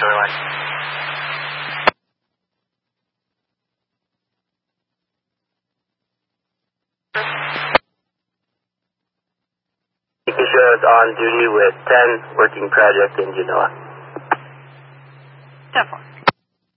Shoreline. Making sure it's on duty with 10, working project in Genoa. 10-4.